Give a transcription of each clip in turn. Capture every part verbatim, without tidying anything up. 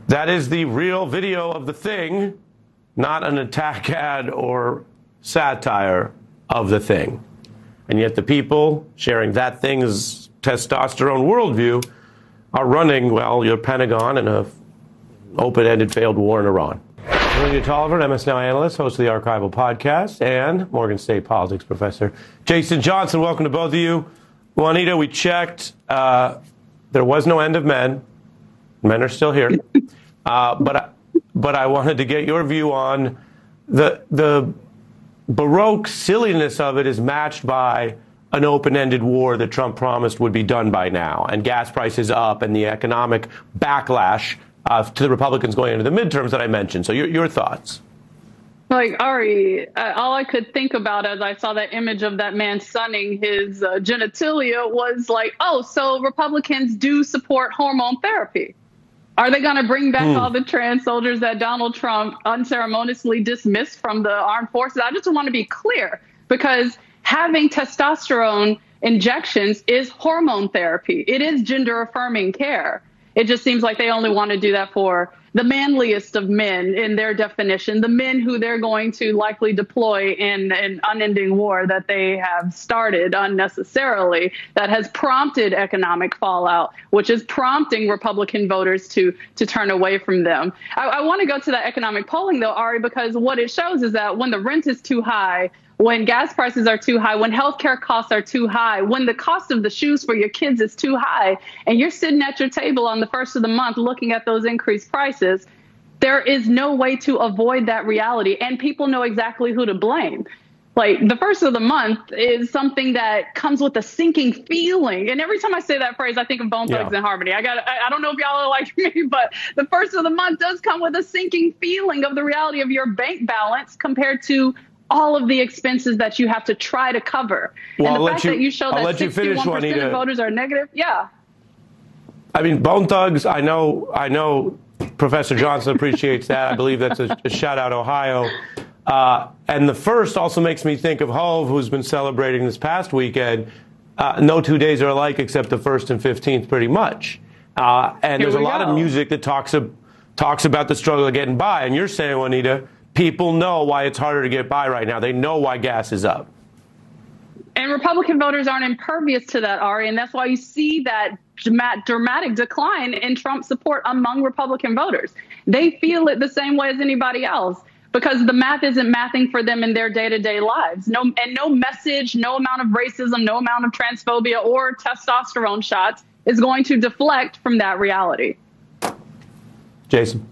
That is the real video of the thing, not an attack ad or satire of the thing. And yet the people sharing that thing's testosterone worldview are running, well, your Pentagon and a open-ended failed war in Iran. Julia Tolliver, M S Now analyst, host of the Archival podcast, and Morgan State politics professor Jason Johnson. Welcome to both of you. Juanita, we checked. Uh, there was no end of men. Men are still here. Uh, but, I, but I wanted to get your view on the, the Baroque silliness of it is matched by an open-ended war that Trump promised would be done by now, and gas prices up and the economic backlash uh, to the Republicans going into the midterms that I mentioned. So your, your thoughts? Like, Ari, uh, all I could think about as I saw that image of that man sunning his uh, genitalia was like, oh, so Republicans do support hormone therapy. Are they going to bring back mm. all the trans soldiers that Donald Trump unceremoniously dismissed from the armed forces? I just want to be clear, because having testosterone injections is hormone therapy. It is gender affirming care. It just seems like they only want to do that for the manliest of men in their definition, the men who they're going to likely deploy in an unending war that they have started unnecessarily, that has prompted economic fallout, which is prompting Republican voters to to turn away from them. I, I want to go to that economic polling, though, Ari, because what it shows is that when the rent is too high, when gas prices are too high, when healthcare costs are too high, when the cost of the shoes for your kids is too high, and you're sitting at your table on the first of the month looking at those increased prices, there is no way to avoid that reality. And people know exactly who to blame. Like, the first of the month is something that comes with a sinking feeling. And every time I say that phrase, I think of Bone Thugs and Harmony. I got I, I don't know if y'all are like me, but the first of the month does come with a sinking feeling of the reality of your bank balance compared to all of the expenses that you have to try to cover. Well, and the I'll fact you, that you show I'll that sixty-one percent of voters are negative, yeah. I mean, Bone Thugs, I know, I know Professor Johnson appreciates that. I believe that's a, a shout out Ohio. Uh, and the first also makes me think of Hove, who's been celebrating this past weekend. Uh, no two days are alike except the first and fifteenth, pretty much. Uh, and Here there's a lot go. of music that talks, of, talks about the struggle of getting by. And you're saying, Juanita, people know why it's harder to get by right now. They know why gas is up. And Republican voters aren't impervious to that, Ari, and that's why you see that dramatic decline in Trump support among Republican voters. They feel it the same way as anybody else, because the math isn't mathing for them in their day-to-day lives. No, and no message, no amount of racism, no amount of transphobia or testosterone shots is going to deflect from that reality. Jason.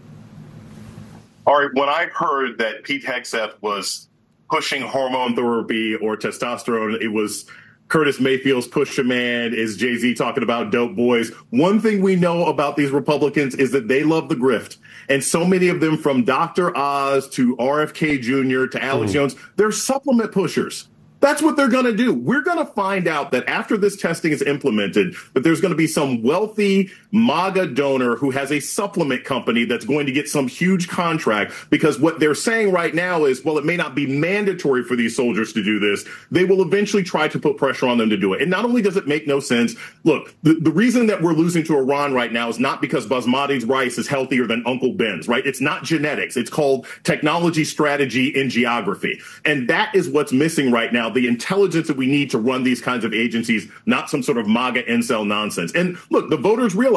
All right, when I heard that Pete Hegseth was pushing hormone therapy or testosterone, it was Curtis Mayfield's Push a Man, is Jay-Z talking about dope boys. One thing we know about these Republicans is that they love the grift. And so many of them, from Doctor Oz to R F K Junior to Alex mm. Jones, they're supplement pushers. That's what they're going to do. We're going to find out that after this testing is implemented, that there's going to be some wealthy MAGA donor who has a supplement company that's going to get some huge contract, because what they're saying right now is, well, it may not be mandatory for these soldiers to do this. They will eventually try to put pressure on them to do it. And not only does it make no sense, look, the, the reason that we're losing to Iran right now is not because Basmati's rice is healthier than Uncle Ben's, right? It's not genetics. It's called technology, strategy, and geography. And that is what's missing right now. The intelligence that we need to run these kinds of agencies, not some sort of MAGA incel nonsense. And look, the voters realize